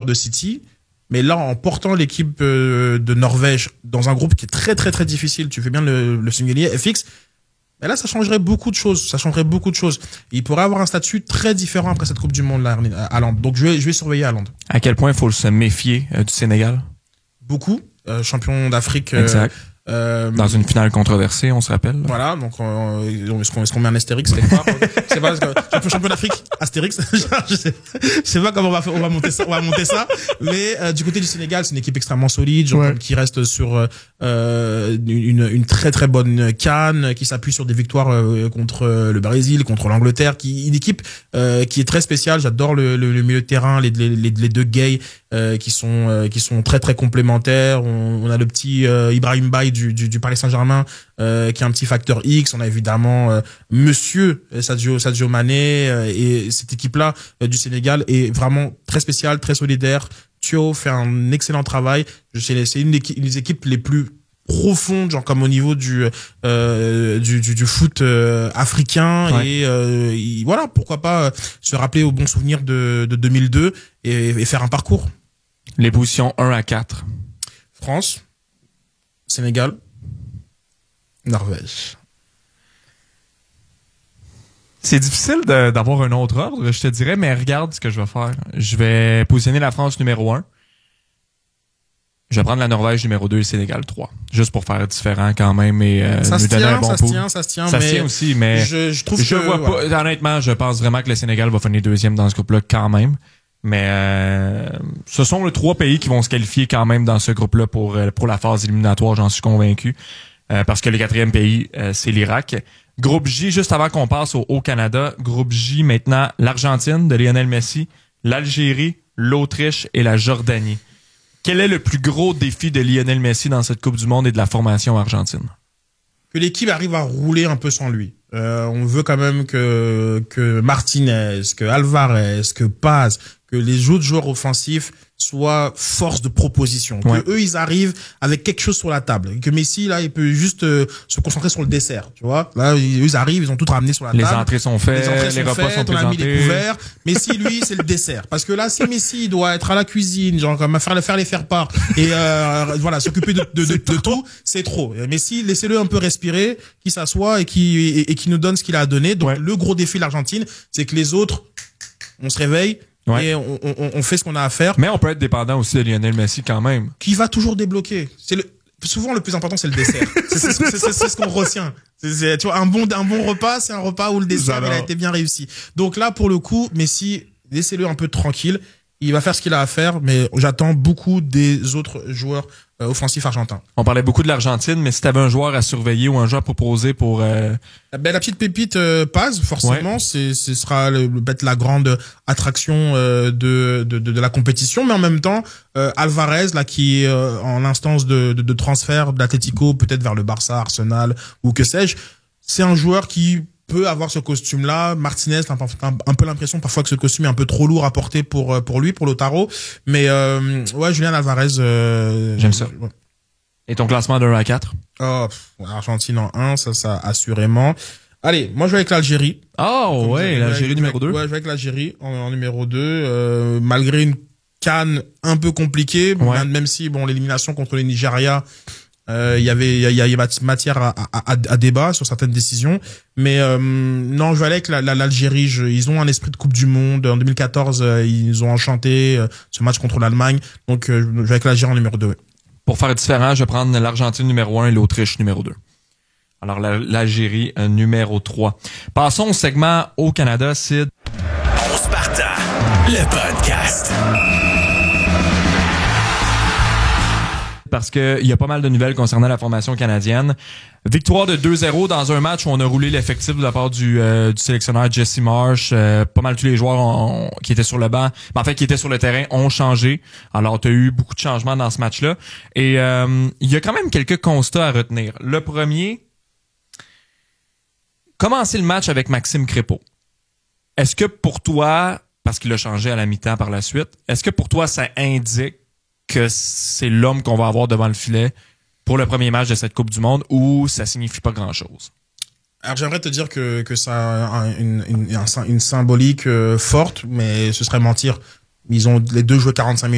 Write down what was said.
de City. Mais là, en portant l'équipe de Norvège dans un groupe qui est très très très difficile, tu fais bien le singulier, FX, mais là, ça changerait beaucoup de choses. Il pourrait avoir un statut très différent après cette Coupe du Monde là, Haaland. Donc je vais surveiller Haaland. À quel point il faut se méfier du Sénégal? Beaucoup. Champion d'Afrique. Exact. Dans une finale controversée, on se rappelle. Voilà, donc est-ce qu'on met un Astérix quelque part? C'est pas parce que champion d'Afrique, Astérix. je sais pas comment on va monter ça. Mais du côté du Sénégal, c'est une équipe extrêmement solide, qui reste sur une très très bonne CAN, qui s'appuie sur des victoires contre le Brésil, contre l'Angleterre, une équipe qui est très spéciale. J'adore le milieu de terrain, les deux gays qui sont très très complémentaires. On a le petit Ibrahim Baye du Paris Saint-Germain qui est un petit facteur X. On a évidemment Monsieur Sadio Mané et cette équipe-là du Sénégal est vraiment très spéciale, très solidaire. Thio fait un excellent travail. C'est une des équipes les plus profondes, genre comme au niveau du foot africain. Ouais. Et voilà, pourquoi pas se rappeler au bon souvenir de 2002 et faire un parcours. Les positions 1 à 4. France, Sénégal, Norvège. C'est difficile d'avoir un autre ordre, je te dirais, mais regarde ce que je vais faire. Je vais positionner la France numéro 1. Je vais prendre la Norvège numéro 2 et le Sénégal 3. Juste pour faire différent quand même et nous donner un bon pool. Ça se tient aussi, mais je trouve je vois pas, honnêtement, je pense vraiment que le Sénégal va finir deuxième dans ce groupe-là quand même. Mais ce sont les 3 pays qui vont se qualifier quand même dans ce groupe-là pour la phase éliminatoire, j'en suis convaincu. Parce que le 4e pays, c'est l'Irak. Groupe J, juste avant qu'on passe au Canada, groupe J maintenant, l'Argentine de Lionel Messi, l'Algérie, l'Autriche et la Jordanie. Quel est le plus gros défi de Lionel Messi dans cette Coupe du Monde et de la formation argentine? Que l'équipe arrive à rouler un peu sans lui. On veut quand même que Martinez, que Alvarez, que Paz, que les autres joueurs offensifs soient force de proposition. Ouais. Que eux, ils arrivent avec quelque chose sur la table. Et que Messi, là, il peut juste se concentrer sur le dessert, tu vois. Là, ils arrivent, ils ont tout ramené sur la table. Les entrées sont faites, les repas sont présentés. On a mis les couverts. Messi, lui, c'est le dessert. Parce que là, si Messi doit être à la cuisine, genre comme faire les faire-part et voilà, s'occuper de tout, c'est trop. Messi, laissez-le un peu respirer, qu'il s'assoie et qui nous donne ce qu'il a à donner. Donc, le gros défi de l'Argentine, c'est que les autres, on se réveille. Ouais. Et on fait ce qu'on a à faire. Mais on peut être dépendant aussi de Lionel Messi quand même. Qui va toujours débloquer. Souvent le plus important, c'est le dessert. c'est ce qu'on retient. Tu vois, un bon repas, c'est un repas où le dessert il a été bien réussi. Donc là, pour le coup, Messi, laissez-le un peu tranquille. Il va faire ce qu'il a à faire, mais j'attends beaucoup des autres joueurs offensifs argentins. On parlait beaucoup de l'Argentine, mais si tu avais un joueur à surveiller ou un joueur à proposer pour... la petite pépite Paz, forcément, ouais. Ce sera peut-être la grande attraction de la compétition, mais en même temps, Alvarez, là, qui est en instance de transfert d'Atlético, peut-être vers le Barça, Arsenal, ou que sais-je, c'est un joueur qui peut avoir ce costume-là. Martinez a un peu l'impression parfois que ce costume est un peu trop lourd à porter pour lui, pour Lautaro. Mais ouais, Julián Alvarez. J'aime ça. Ouais. Et ton classement de 1 à 4? Argentine en 1, ça assurément. Allez, moi je vais avec l'Algérie. Oh ouais, l'Algérie numéro 2. Ouais, je vais avec l'Algérie en numéro 2. Malgré une CAN un peu compliquée, ouais. Même si l'élimination contre le Nigeria, il y avait matière à débat sur certaines décisions, mais non, je vais aller avec l'Algérie. Ils ont un esprit de Coupe du Monde. En 2014, ils ont enchanté ce match contre l'Allemagne, donc je vais avec l'Algérie en numéro 2. Ouais. Pour faire différent, je vais prendre l'Argentine numéro 1 et l'Autriche numéro 2. Alors l'Algérie numéro 3. Passons au segment au Canada, Sid. On Sparta, le podcast. Parce que il y a pas mal de nouvelles concernant la formation canadienne. Victoire de 2-0 dans un match où on a roulé l'effectif de la part du sélectionneur Jesse Marsh. Pas mal tous les joueurs qui étaient sur le banc, mais en fait qui étaient sur le terrain ont changé. Alors tu as eu beaucoup de changements dans ce match-là. Et il y a quand même quelques constats à retenir. Le premier, commencer le match avec Maxime Crépeau. Est-ce que pour toi, parce qu'il a changé à la mi-temps par la suite, est-ce que pour toi ça indique que c'est l'homme qu'on va avoir devant le filet pour le premier match de cette Coupe du Monde ou ça signifie pas grand-chose? Alors j'aimerais te dire que ça a une symbolique forte, mais ce serait mentir. Ils ont les deux joué 45 minutes.